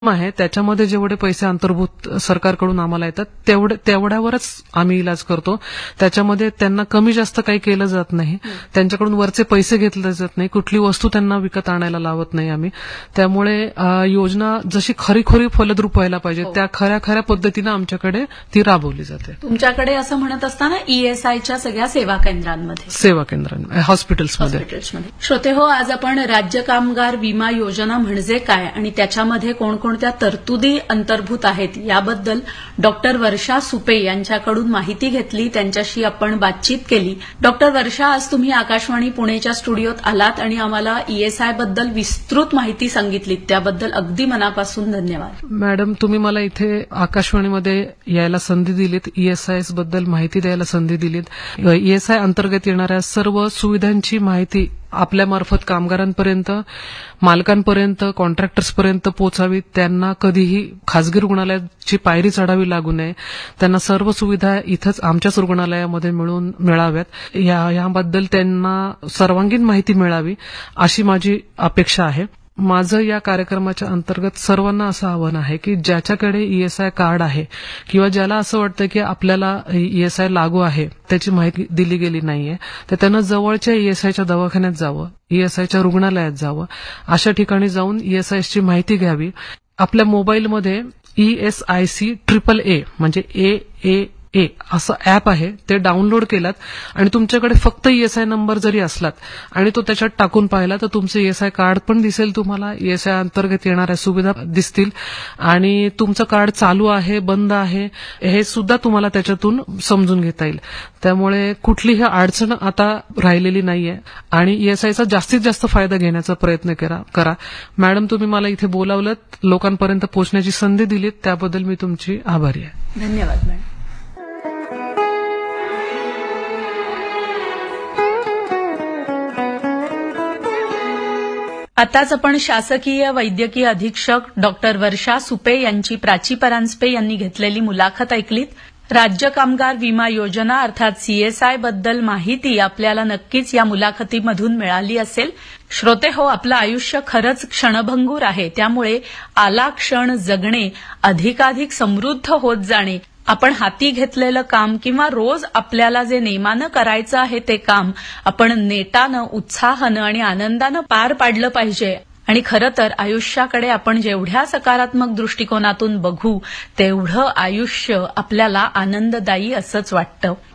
आहे त्याच्यामध्ये जेवढे पैसे अंतर्भूत सरकारकडून आम्हाला येतात तेवढ्यावरच आम्ही इलाज करतो. त्याच्यामध्ये त्यांना कमी जास्त काही केलं जात नाही, त्यांच्याकडून वरचे पैसे घेतले जात नाही, कुठली वस्तू त्यांना विकत आणायला लावत नाही आम्ही. त्यामुळे योजना जशी खरीखुरी फलद्रूप व्हायला पाहिजे त्या खऱ्या पद्धतीनं आमच्याकडे ती राबवली जाते. तुमच्याकडे असं म्हणत असताना ईएसआयच्या सगळ्या सेवा केंद्रांमध्ये हॉस्पिटल्समध्ये. श्रोते हो, आज आपण राज्य कामगार विमा योजना म्हणजे काय आणि त्याच्यामध्ये कोणकोणत्या तरतुदी अंतर्भूत आहेत याबद्दल डॉक्टर वर्षा सुपे यांच्याकडून माहिती घेतली, त्यांच्याशी आपण बातचीत केली. डॉक्टर वर्षा, आज तुम्ही आकाशवाणी पुणेच्या स्टुडिओत आलात आणि आम्हाला ईएसआय बद्दल विस्तृत माहिती सांगितलीत, त्याबद्दल अगदी मनापासून धन्यवाद. मॅडम, तुम्ही मला इथे आकाशवाणीमध्ये यायला संधी दिलीत, ईएसआय बद्दल माहिती द्यायला संधी दिलीत. ईएसआय अंतर्गत येणाऱ्या सर्व सुविधांची माहिती आपल्यामार्फत कामगारांपर्यंत, मालकांपर्यंत, कॉन्ट्रॅक्टर्सपर्यंत पोहोचावी. त्यांना कधीही खासगी रुग्णालयाची पायरी चढावी लागू नये. त्यांना सर्व सुविधा इथंच आमच्याच रुग्णालयामध्ये मिळाव्यात याबद्दल त्यांना सर्वांगीण माहिती मिळावी अशी माझी अपेक्षा आहे. माझं या कार्यक्रमाच्या अंतर्गत सर्वांना असं आव्हान आहे की ज्याच्याकडे ईएसआय कार्ड आहे किंवा ज्याला असं वाटतं की आपल्याला ईएसआय लागू आहे, त्याची माहिती दिली गेली नाहीये, तर त्यानं जवळच्या ईएसआयच्या दवाखान्यात जावं, ईएसआयच्या रुग्णालयात जावं, अशा ठिकाणी जाऊन ईएसआयची माहिती घ्यावी. आपल्या मोबाईलमध्ये ESIC AAA म्हणजे AAA असं ऍप आहे, ते डाउनलोड केलात आणि तुमच्याकडे फक्त ईएसआय नंबर जरी असलात आणि तो त्याच्यात टाकून पाहिला तर तुमचं ईएसआय कार्ड पण दिसेल, तुम्हाला ईएसआय अंतर्गत येणाऱ्या सुविधा दिसतील आणि तुमचं कार्ड चालू आहे बंद आहे हे सुद्धा तुम्हाला त्याच्यातून समजून घेता येईल. त्यामुळे कुठलीही अडचण आता राहिलेली नाहीये आणि ईएसआयचा जास्तीत जास्त फायदा घेण्याचा प्रयत्न करा. मॅडम, तुम्ही मला इथे बोलावलं, लोकांपर्यंत पोहोचण्याची संधी दिलीत, त्याबद्दल मी तुमची आभारी आहे. धन्यवाद मॅडम. आताच आपण शासकीय वैद्यकीय अधीक्षक डॉक्टर वर्षा सुपे यांची प्राची परांजपे यांनी घेतलेली मुलाखत ऐकलीत. राज्य कामगार विमा योजना अर्थात सीएसआय बद्दल माहिती आपल्याला नक्कीच या मुलाखतीमधून मिळाली असेल. श्रोते हो, आपलं आयुष्य खरंच क्षणभंगूर आहे, त्यामुळे आला क्षण जगणे, अधिकाधिक समृद्ध होत जाणे, आपण हाती घेतलेलं काम किंवा रोज आपल्याला जे नेमानं करायचं आहे ते काम आपण नेटानं, उत्साहानं आणि आनंदानं पार पाडलं पाहिजे. आणि खरं तर आयुष्याकडे आपण जेवढ्या सकारात्मक दृष्टिकोनातून बघू तेवढं आयुष्य आपल्याला आनंददायी असंच वाटतं.